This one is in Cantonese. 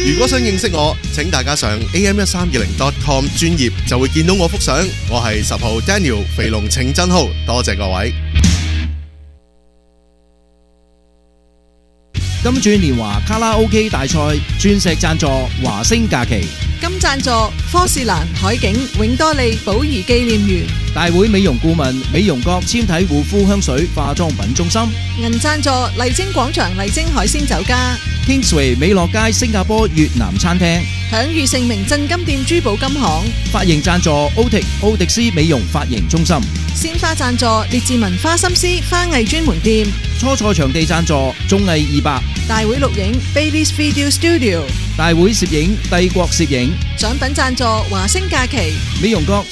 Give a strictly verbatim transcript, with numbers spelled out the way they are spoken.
如果想認識我，請大家上 A M 一三二零 dot com 專頁就會見到我幅相。我係十號 Daniel 肥龍請真號，多謝各位。 金鑽年華卡拉 OK 大賽鑽石贊助華星假期， 金贊助科士蘭海景永多利寶儀紀念園， 大會美容顧問美容閣纖體護膚香水化妝品中心， 銀贊助麗晶廣場麗晶海鮮酒家， Kingsway 美樂街新加坡越南餐廳， 享譽盛名鎮金店珠寶金行， 髮型贊助奧迪奧迪斯美容髮型中心， 鮮花贊助列治文花心思花藝專門店， 初賽場地贊助綜藝二百， 大會錄影 Baileys Video Studio， 大會攝影帝國攝影， 獎品贊助華星假期， 美容閣